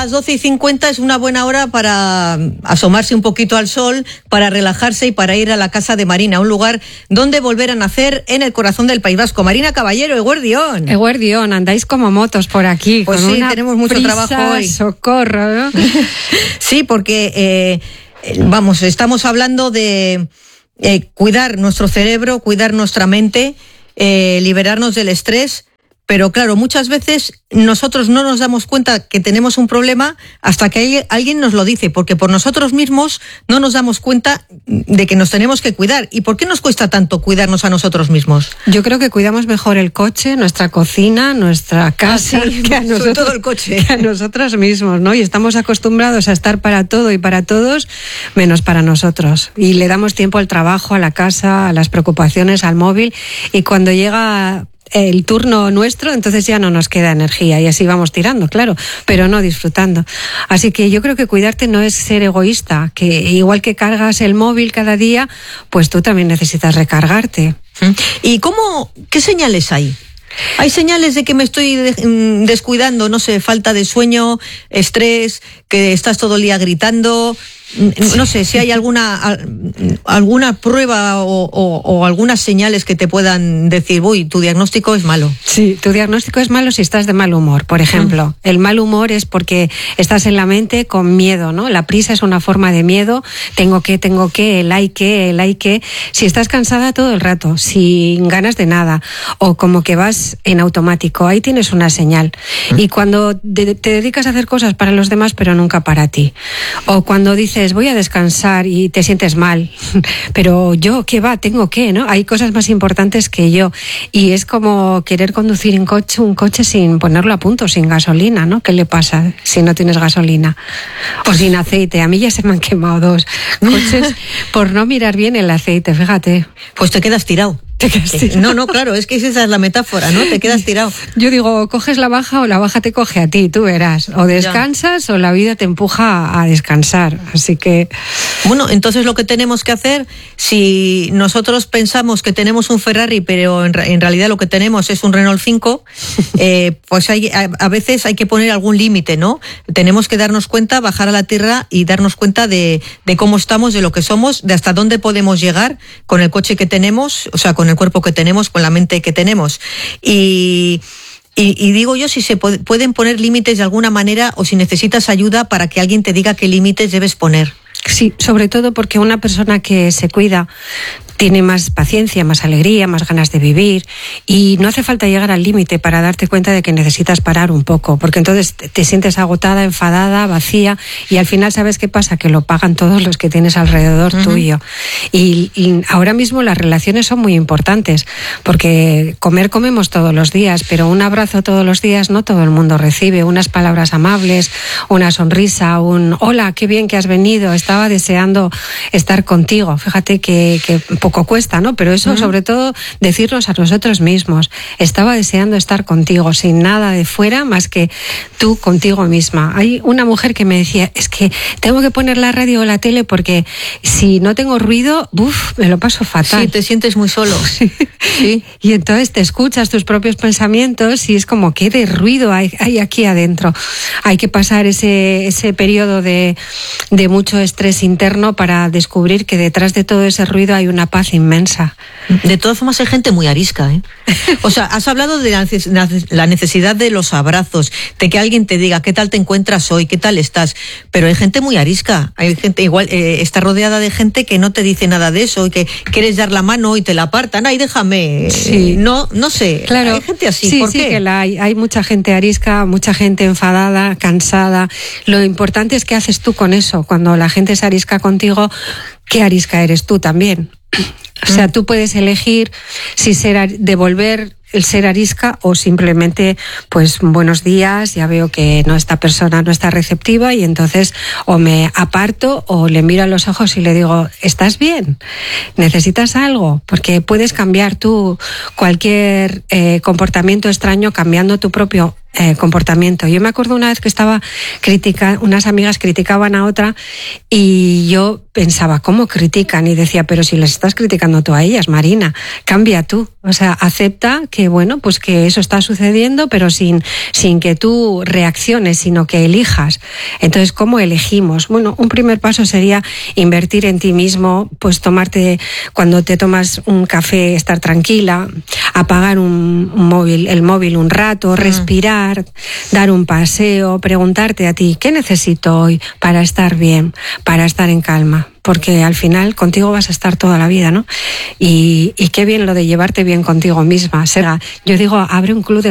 las 12:50 es una buena hora para asomarse un poquito al sol, para relajarse y para ir a la casa de Marina, un lugar donde volver a nacer en el corazón del País Vasco. Marina Caballero, Eguerdión, andáis como motos por aquí. Pues con sí, una tenemos mucho prisa, trabajo hoy. Socorro, ¿no? Sí, porque estamos hablando de cuidar nuestro cerebro, cuidar nuestra mente, liberarnos del estrés. Pero claro, muchas veces nosotros no nos damos cuenta que tenemos un problema hasta que alguien nos lo dice, porque por nosotros mismos no nos damos cuenta de que nos tenemos que cuidar. ¿Y por qué nos cuesta tanto cuidarnos a nosotros mismos? Yo creo que cuidamos mejor el coche, nuestra cocina, nuestra casa, que a nosotros, sobre todo el coche, que a nosotros mismos, ¿no? Y estamos acostumbrados a estar para todo y para todos, menos para nosotros. Y le damos tiempo al trabajo, a la casa, a las preocupaciones, al móvil, y cuando llega el turno nuestro, entonces ya no nos queda energía y así vamos tirando, claro, pero no disfrutando. Así que yo creo que cuidarte no es ser egoísta, que igual que cargas el móvil cada día, pues tú también necesitas recargarte. ¿Y qué señales hay? Hay señales de que me estoy descuidando, no sé, falta de sueño, estrés, que estás todo el día gritando. No sé si hay alguna prueba o algunas señales que te puedan decir, uy, tu diagnóstico es malo. Sí, tu diagnóstico es malo si estás de mal humor, por ejemplo. El mal humor es porque estás en la mente con miedo, ¿no? La prisa es una forma de miedo. Tengo que, el hay que. Si estás cansada todo el rato, sin ganas de nada, o como que vas en automático, ahí tienes una señal. Y cuando te dedicas a hacer cosas para los demás, pero nunca para ti. O cuando dices, voy a descansar y te sientes mal, pero yo, ¿qué va? Tengo que, ¿no? Hay cosas más importantes que yo. Y es como querer conducir un coche sin ponerlo a punto, sin gasolina, ¿no? ¿Qué le pasa si no tienes gasolina? O sin aceite. A mí ya se me han quemado 2 coches por no mirar bien el aceite, fíjate. Pues te quedas tirado. No, claro, es que esa es la metáfora, ¿no? Te quedas tirado. Yo digo, coges la baja o la baja te coge a ti, tú verás. O descansas o la vida te empuja a descansar. Así que... Bueno, entonces lo que tenemos que hacer, si nosotros pensamos que tenemos un Ferrari, pero en realidad lo que tenemos es un Renault 5, pues a veces hay que poner algún límite, ¿no? Tenemos que darnos cuenta, bajar a la tierra y darnos cuenta de cómo estamos, de lo que somos, de hasta dónde podemos llegar con el coche que tenemos, o sea, con el cuerpo que tenemos, con la mente que tenemos. Y digo yo si se pueden poner límites de alguna manera o si necesitas ayuda para que alguien te diga qué límites debes poner. Sí, sobre todo porque una persona que se cuida tiene más paciencia, más alegría, más ganas de vivir y no hace falta llegar al límite para darte cuenta de que necesitas parar un poco, porque entonces te sientes agotada, enfadada, vacía y al final ¿sabes qué pasa? Que lo pagan todos los que tienes alrededor tuyo. Y ahora mismo las relaciones son muy importantes porque comemos todos los días, pero un abrazo todos los días no todo el mundo recibe, unas palabras amables, una sonrisa, un hola, qué bien que has venido, estaba deseando estar contigo. Fíjate que poco cuesta, ¿no? Pero eso, sobre todo, decirnos a nosotros mismos. Estaba deseando estar contigo, sin nada de fuera más que tú contigo misma. Hay una mujer que me decía, es que tengo que poner la radio o la tele porque si no tengo ruido, me lo paso fatal. Sí, te sientes muy solo. Sí. Y entonces te escuchas tus propios pensamientos y es como, ¿qué de ruido hay aquí adentro? Hay que pasar ese periodo de mucho estrés interno para descubrir que detrás de todo ese ruido hay una paz inmensa. De todas formas hay gente muy arisca, ¿eh? O sea, has hablado de la necesidad de los abrazos, de que alguien te diga qué tal te encuentras hoy, qué tal estás, pero hay gente muy arisca, hay gente igual, está rodeada de gente que no te dice nada de eso y que quieres dar la mano y te la apartan, ay déjame, sí. No sé, claro. Hay gente así, sí, ¿por sí qué? Que la hay mucha gente arisca, mucha gente enfadada, cansada. Lo importante es qué haces tú con eso, cuando la gente se arisca contigo, qué arisca eres tú también. O sea, tú puedes elegir si devolver el ser arisca o simplemente, pues, buenos días, ya veo que esta persona no está receptiva y entonces o me aparto o le miro a los ojos y le digo, ¿estás bien? ¿Necesitas algo? Porque puedes cambiar tú cualquier comportamiento extraño cambiando tu propio comportamiento. Yo me acuerdo una vez que unas amigas criticaban a otra y yo pensaba, ¿cómo critican? Y decía, pero si les estás criticando tú a ellas, Marina, cambia tú. O sea, acepta que, bueno, pues que eso está sucediendo, pero sin que tú reacciones, sino que elijas. Entonces, ¿cómo elegimos? Bueno, un primer paso sería invertir en ti mismo, pues cuando te tomas un café, estar tranquila, apagar el móvil un rato, respirar, dar un paseo, preguntarte a ti, ¿qué necesito hoy para estar bien, para estar en calma? Porque al final contigo vas a estar toda la vida, ¿no? Y qué bien lo de llevarte bien contigo misma. Yo digo, abre un club de